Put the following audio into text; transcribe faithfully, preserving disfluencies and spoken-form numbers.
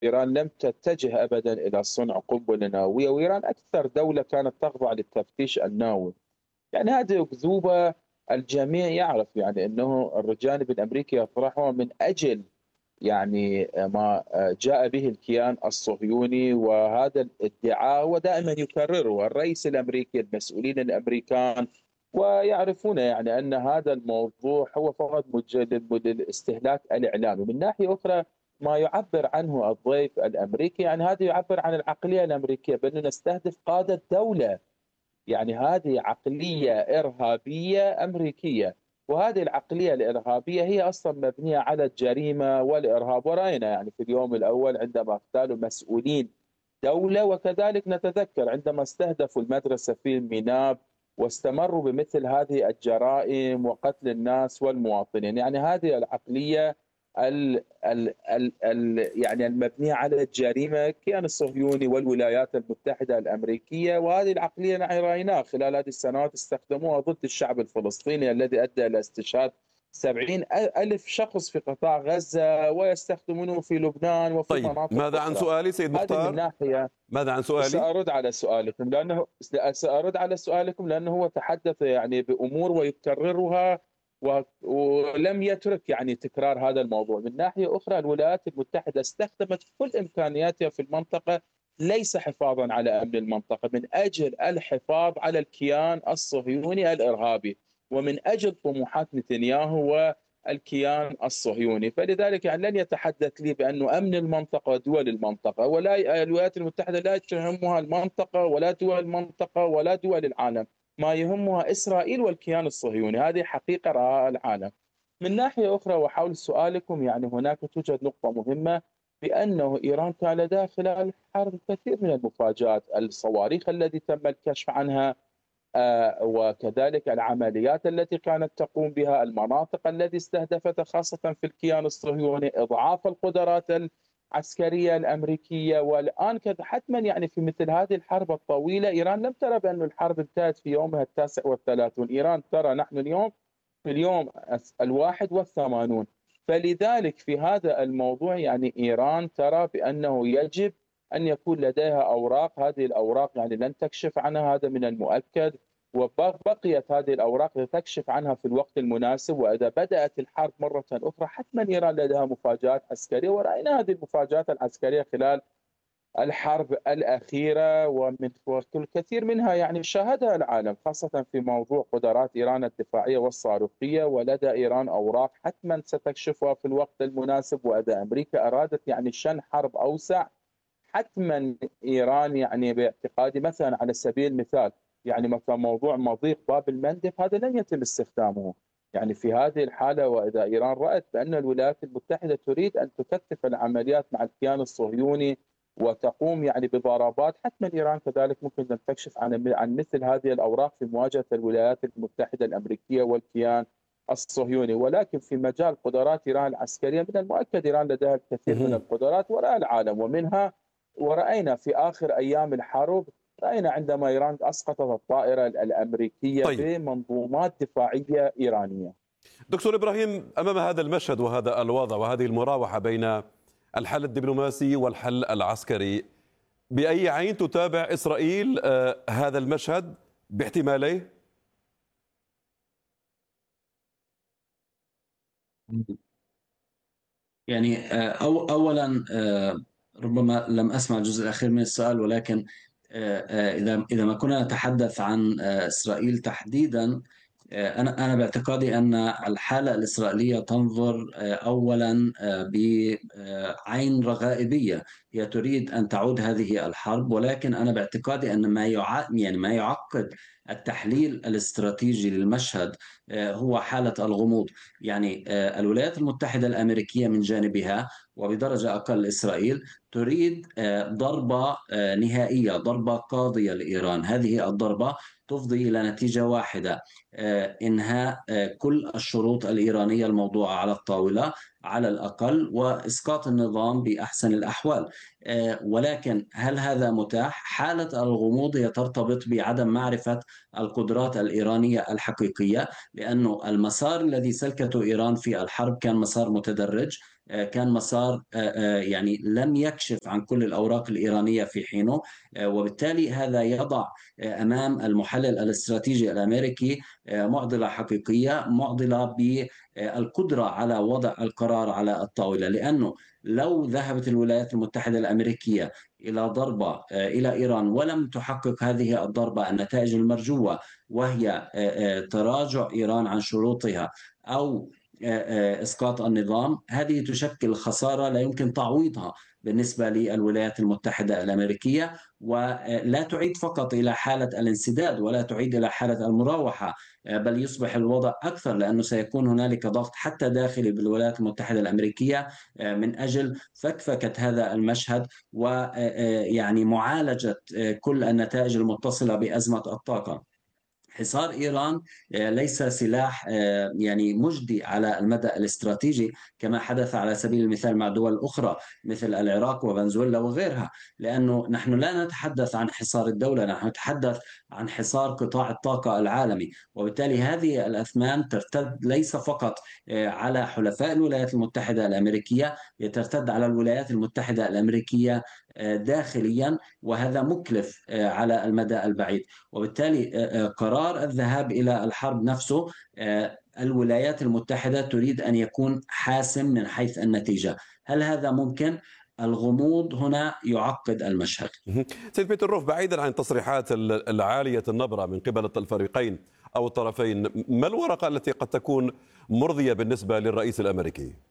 إيران لم تتجه أبدا إلى صنع قنبلة نووية، وإيران أكثر دولة كانت تخضع للتفتيش النووي. يعني هذه أكذوبة. الجميع يعرف يعني أنه الجانب الأمريكي يطرحها من أجل يعني ما جاء به الكيان الصهيوني، وهذا الادعاء هو دائما يكرره الرئيس الأمريكي، المسؤولين الأمريكان، ويعرفون يعني أن هذا الموضوع هو فقط مجرد للاستهلاك الإعلامي. من ناحية أخرى، ما يعبر عنه الضيف الأمريكي يعني هذا يعبر عن العقلية الأمريكية، بأنه نستهدف قادة دولة. يعني هذه عقلية إرهابية أمريكية، وهذه العقلية الإرهابية هي أصلا مبنية على الجريمة والإرهاب. ورأينا يعني في اليوم الأول عندما اغتالوا مسؤولين دولة، وكذلك نتذكر عندما استهدفوا المدرسة في ميناب واستمروا بمثل هذه الجرائم وقتل الناس والمواطنين. يعني هذه العقلية ال ال ال ال يعني المبنية على الجريمة، الكيان الصهيوني والولايات المتحدة الأمريكية، وهذه العقلية نحن رأيناها خلال هذه السنوات استخدموها ضد الشعب الفلسطيني الذي أدى إلى استشهاد سبعين ألف شخص في قطاع غزة، ويستخدمونه في لبنان وفي طيب، مناطق ماذا عن أخرى. سؤالي سيد هذه من مختار؟ ناحية. ماذا عن سؤالي؟ سأرد على سؤالكم لأنه سأرد على سؤالكم لأنه هو تحدث يعني بأمور ويكررها، و- ولم يترك يعني تكرار هذا الموضوع. من ناحية أخرى، الولايات المتحدة استخدمت كل إمكانياتها في المنطقة، ليس حفاظا على أمن المنطقة، من أجل الحفاظ على الكيان الصهيوني الإرهابي، ومن أجل طموحات نتنياهو والكيان الصهيوني. فلذلك يعني لن يتحدث لي بأنه أمن المنطقة ودول المنطقة، ولا الولايات المتحدة لا تهمها المنطقة ولا دول المنطقة ولا دول العالم، ما يهمها إسرائيل والكيان الصهيوني. هذه حقيقة رأى العالم. من ناحية أخرى، وحول سؤالكم، يعني هناك توجد نقطة مهمة، بأنه إيران كان لديها خلال الحرب الكثير من المفاجآت، الصواريخ التي تم الكشف عنها، آه، وكذلك العمليات التي كانت تقوم بها، المناطق التي استهدفتها خاصة في الكيان الصهيوني، إضعاف القدرات العسكرية الأمريكية. والآن كذا حتما يعني في مثل هذه الحرب الطويلة، إيران لم ترى بأن الحرب انتهت في يومها التاسع والثلاثون. إيران ترى نحن اليوم في اليوم الواحد والثمانون. فلذلك في هذا الموضوع يعني إيران ترى بأنه يجب أن يكون لديها أوراق، هذه الأوراق يعني لن تكشف عنها، هذا من المؤكد، وبقيت هذه الأوراق لتكشف عنها في الوقت المناسب. وإذا بدأت الحرب مرة أخرى حتما إيران لديها مفاجآت عسكرية، ورأينا هذه المفاجآت العسكرية خلال الحرب الأخيرة، ومن والكثير منها يعني شاهدها العالم، خاصة في موضوع قدرات إيران الدفاعية والصاروخية. ولدى إيران أوراق حتما ستكشفها في الوقت المناسب. وإذا أمريكا أرادت يعني شن حرب أوسع، حتما إيران يعني باعتقادي، مثلا على سبيل المثال، يعني مثلا موضوع مضيق باب المندب هذا لن يتم استخدامه. يعني في هذه الحالة، وإذا إيران رأت بأن الولايات المتحدة تريد أن تكثف العمليات مع الكيان الصهيوني وتقوم يعني بضربات، حتما إيران كذلك ممكن أن تكشف عن عن مثل هذه الأوراق في مواجهة الولايات المتحدة الأمريكية والكيان الصهيوني. ولكن في مجال قدرات إيران العسكرية، من المؤكد إيران لديها الكثير من القدرات وراء العالم، ومنها ورأينا في آخر أيام الحرب، رأينا عندما إيران أسقطت الطائرة الأمريكية طيب بمنظومات دفاعية إيرانية. دكتور إبراهيم، أمام هذا المشهد وهذا الوضع وهذه المراوحة بين الحل الدبلوماسي والحل العسكري، بأي عين تتابع إسرائيل آه هذا المشهد باحتماليه؟ يعني آه، أو أولا آه، ربما لم أسمع الجزء الأخير من السؤال، ولكن آه، آه، إذا إذا ما كنا نتحدث عن آه، إسرائيل تحديدا، آه، أنا أنا باعتقادي أن الحالة الإسرائيلية تنظر آه، أولا آه، بعين رغائبية. هي تريد أن تعود هذه الحرب، ولكن أنا باعتقادي أن ما يع... يعني ما يعقد التحليل الاستراتيجي للمشهد آه، هو حالة الغموض. يعني آه، الولايات المتحدة الأمريكية من جانبها، وبدرجة أقل إسرائيل، تريد آه، ضربة آه، نهائية، ضربة قاضية لإيران. هذه الضربة تفضي إلى نتيجة واحدة: إنهاء كل الشروط الإيرانية الموضوعة على الطاولة على الأقل، وإسقاط النظام بأحسن الأحوال. ولكن هل هذا متاح؟ حالة الغموض هي ترتبط بعدم معرفة القدرات الإيرانية الحقيقية، لأنه المسار الذي سلكته إيران في الحرب كان مسار متدرج، كان مسار يعني لم يكشف عن كل الأوراق الإيرانية في حينه، وبالتالي هذا يضع أمام المحلل الاستراتيجي الأمريكي معضلة حقيقية، معضلة بالقدرة على وضع القرار على الطاولة. لأنه لو ذهبت الولايات المتحدة الأمريكية إلى ضربة إلى إيران ولم تحقق هذه الضربة النتائج المرجوة، وهي تراجع إيران عن شروطها أو إسقاط النظام، هذه تشكل خسارة لا يمكن تعويضها بالنسبة للولايات المتحدة الأمريكية، ولا تعيد فقط إلى حالة الانسداد ولا تعيد إلى حالة المراوحة، بل يصبح الوضع أكثر، لأنه سيكون هنالك ضغط حتى داخلي بالولايات المتحدة الأمريكية من أجل فكفكة هذا المشهد ويعني معالجة كل النتائج المتصلة بأزمة الطاقة. حصار إيران ليس سلاح يعني مجدي على المدى الاستراتيجي كما حدث على سبيل المثال مع دول أخرى مثل العراق وفنزويلا وغيرها، لأنه نحن لا نتحدث عن حصار الدولة، نحن نتحدث عن حصار قطاع الطاقة العالمي. وبالتالي هذه الأثمان ترتد ليس فقط على حلفاء الولايات المتحدة الأمريكية، ترتد على الولايات المتحدة الأمريكية داخليا، وهذا مكلف على المدى البعيد. وبالتالي قرار الذهاب إلى الحرب نفسه الولايات المتحدة تريد أن يكون حاسم من حيث النتيجة. هل هذا ممكن؟ الغموض هنا يعقد المشهد. سيد بيتروف، بعيدا عن التصريحات العالية النبرة من قبل الفريقين أو الطرفين، ما الورقة التي قد تكون مرضية بالنسبة للرئيس الأمريكي؟